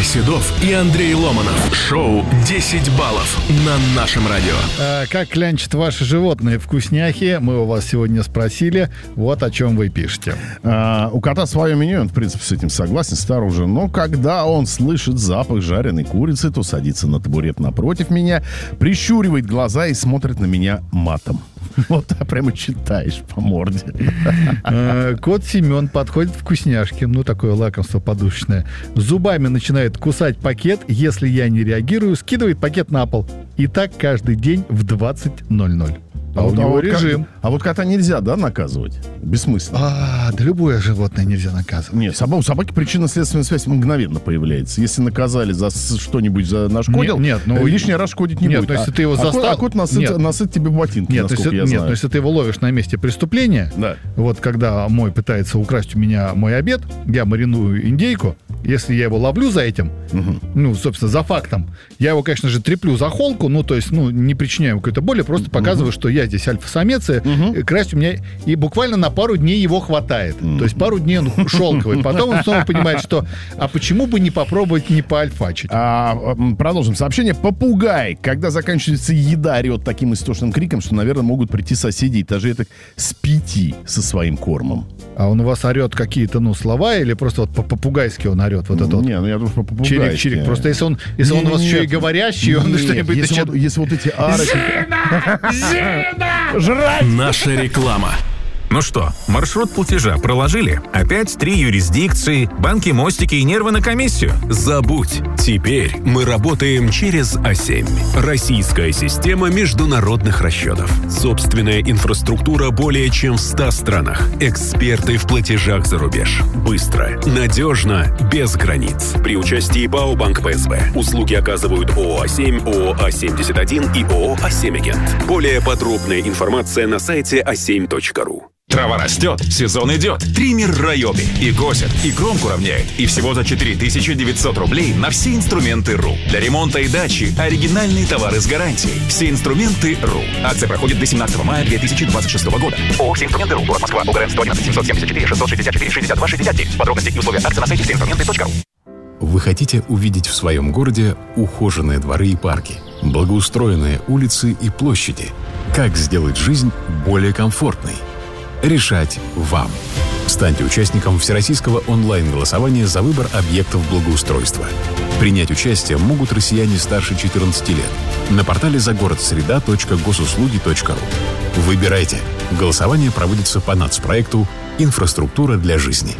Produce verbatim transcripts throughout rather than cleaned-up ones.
Седов и Андрей Ломанов. Шоу «десять баллов» на нашем радио. А, как клянчат ваши животные вкусняхи? Мы у вас сегодня спросили. Вот о чем вы пишете. А, у кота свое меню, он, в принципе, с этим согласен, стар уже. Но когда он слышит запах жареной курицы, то садится на табурет напротив меня, прищуривает глаза и смотрит на меня матом. Вот так прямо читаешь по морде. Кот Семен подходит к вкусняшке, ну такое лакомство подушечное, зубами начинает кусать пакет, если я не реагирую, скидывает пакет на пол. И так каждый день в двадцать ноль ноль. А, а у него вот режим. Ко- а вот кота нельзя, да, наказывать? Бессмысленно. А, да любое животное нельзя наказывать. Нет, собак, у собаки причинно-следственная связь мгновенно появляется. Если наказали за что-нибудь, за нашкодил, нет, нет, ну, лишний раз шкодить не нет, будет. Нет, если ты его а, застал... А кот насыт, нет, насыт тебе ботинки, нет, насколько если, я нет, знаю. Нет, но если ты его ловишь на месте преступления, да. Вот когда мой пытается украсть у меня мой обед, я мариную индейку, если я его ловлю за этим, угу. ну, собственно, за фактом, я его, конечно же, треплю за холку, ну, то есть, ну, не причиняю ему какой-то боли, просто показываю, угу. что я здесь альфа-самец, и угу. красть у меня, и буквально на пару дней его хватает. Угу. То есть пару дней он шелковый. Потом он снова понимает, что, а почему бы не попробовать не поальфачить? А, продолжим сообщение. Попугай, когда заканчивается еда, орет таким истошным криком, что, наверное, могут прийти соседи этажей так с пяти со своим кормом. А он у вас орет какие-то, ну, слова, или просто вот по-попугайски он орет? Вот это вот. Не, ну я думаю, по-попугайски. Чирик-чирик. Просто если он, если не, он у вас не, еще нет, и говорящий, он что-нибудь... Если, начнет... вот, если вот эти ары... Зина! Зина! Жрать! Наша реклама. Ну что, маршрут платежа проложили? Опять три юрисдикции, банки, мостики и нервы на комиссию? Забудь. Теперь мы работаем через А семь. Российская система международных расчетов. Собственная инфраструктура более чем в ста странах. Эксперты в платежах за рубеж. Быстро, надежно, без границ. При участии ПАО Банк ПСБ. Услуги оказывают ООО А семь, ООО А семьдесят один и ООО А семь Агент. Более подробная информация на сайте а семь точка ру. Трава растет, сезон идет. Триммер Райоби и косит, и кромку равняет. И всего за четыре тысячи девятьсот рублей на все инструменты РУ. Для ремонта и дачи оригинальные товары с гарантией. Все инструменты РУ. Акция проходит до семнадцатого мая две тысячи двадцать шестого года. ООО «Все инструменты РУ». Город Москва. ОГРН сто одиннадцать семьсот семьдесят четыре шестьсот шестьдесят четыре шестьдесят два шестьдесят девять. Подробности и условия акции на сайте все инструменты точка ру. Вы хотите увидеть в своем городе ухоженные дворы и парки, благоустроенные улицы и площади? Как сделать жизнь более комфортной? Решать вам. Станьте участником всероссийского онлайн-голосования за выбор объектов благоустройства. Принять участие могут россияне старше четырнадцати лет на портале загородсреда точка госуслуги точка ру. Выбирайте. Голосование проводится по нацпроекту «Инфраструктура для жизни».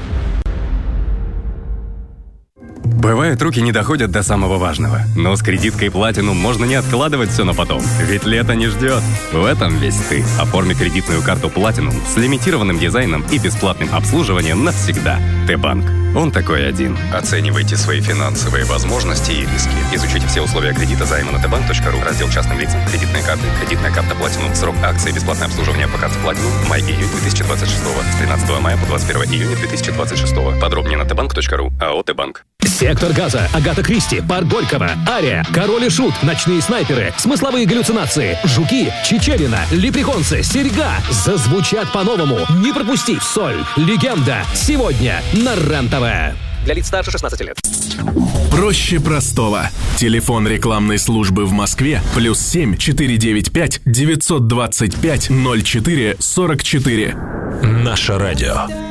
Бывает, руки не доходят до самого важного. Но с кредиткой Platinum можно не откладывать все на потом. Ведь лето не ждет. В этом весь ты. Оформи кредитную карту Platinum с лимитированным дизайном и бесплатным обслуживанием навсегда. Т-банк. Он такой один. Оценивайте свои финансовые возможности и риски. Изучите все условия кредита займа на тэ банк точка ру. Раздел частным лицам. Кредитные карты. Кредитная карта Platinum. Срок акции. Бесплатное обслуживание по карте Platinum. Май-июнь две тысячи двадцать шестого. С тринадцатого мая по двадцать первое июня две тысячи двадцать шестого. Подробнее на тэ банк точка ру. АО «Т-банк». «Сектор газа», «Агата Кристи», «Парк Горького», «Ария», «Король и Шут», «Ночные снайперы», «Смысловые галлюцинации», «Жуки», «Чичерина», «Лепреконцы», «Серьга» зазвучат по-новому. Не пропусти «Соль», «Легенда» сегодня на РЕН-ТВ. Для лиц старше шестнадцати лет. Проще простого. Телефон рекламной службы в Москве плюс семь четыре девять пять девятьсот двадцать пять ноль четыре сорок четыре. Наше радио.